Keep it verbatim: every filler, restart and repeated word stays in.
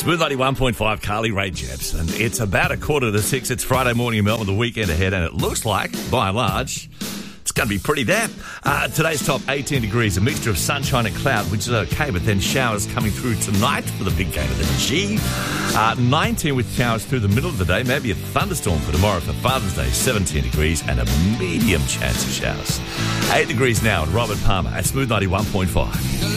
Smooth ninety-one point five, Carly Rae Jepsen. It's about a quarter to six. It's Friday morning in Melbourne, the weekend ahead, and it looks like, by and large, it's going to be pretty damp. Uh, today's top eighteen degrees, a mixture of sunshine and cloud, which is okay, but then showers coming through tonight for the big game of the G. Uh, nineteen with showers through the middle of the day, maybe a thunderstorm for tomorrow for Father's Day, seventeen degrees, and a medium chance of showers. eight degrees now at Robert Palmer at Smooth ninety-one point five.